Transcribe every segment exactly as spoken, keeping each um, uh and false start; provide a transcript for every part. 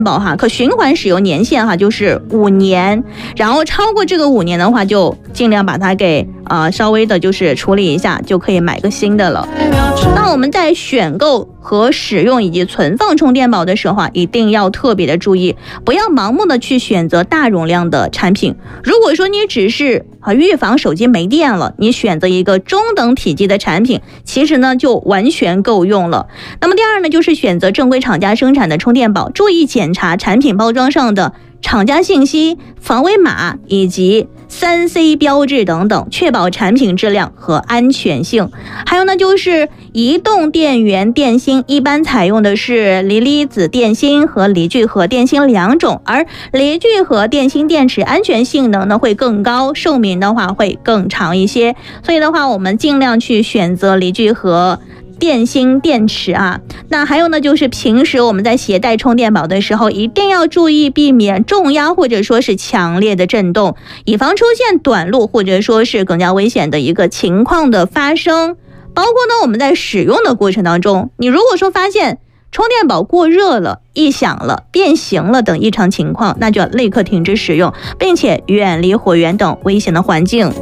宝哈，可循环使用年限哈就是五年，然后超过这个五年的话，就尽量把它给啊、呃、稍微的就是处理一下，就可以买个新的了。那我们在选购和使用以及存放充电宝的时候啊，一定要特别的注意，不要盲目的去选择大容量的产品。如果说你只是啊预防手机没电了，你选择一个中等体积的产品，其实呢就完全够用了。那么第二呢，就是选择正规厂家生产的充电宝，注意检查产品包装上的厂家信息、防伪码以及三 C 标志等等，确保产品质量和安全性。还有呢，就是移动电源电芯一般采用的是锂离子电芯和锂聚合电芯两种，而锂聚合电芯电池安全性能呢会更高，寿命的话会更长一些。所以的话，我们尽量去选择锂聚合电芯电池啊。那还有呢，就是平时我们在携带充电宝的时候，一定要注意避免重压或者说是强烈的震动，以防出现短路或者说是更加危险的一个情况的发生。包括呢，我们在使用的过程当中，你如果说发现充电宝过热了、异响了、变形了等异常情况，那就要立刻停止使用，并且远离火源等危险的环境。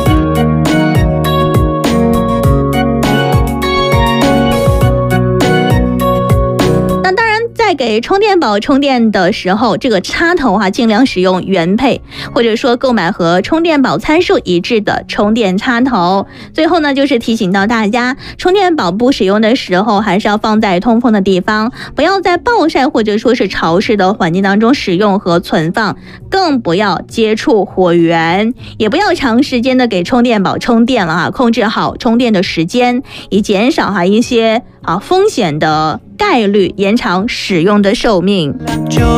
在给充电宝充电的时候，这个插头啊，尽量使用原配，或者说购买和充电宝参数一致的充电插头。最后呢，就是提醒到大家，充电宝不使用的时候，还是要放在通风的地方，不要在暴晒或者说是潮湿的环境当中使用和存放，更不要接触火源，也不要长时间的给充电宝充电了啊，控制好充电的时间，以减少哈一些啊风险的概率，延长使用的寿命。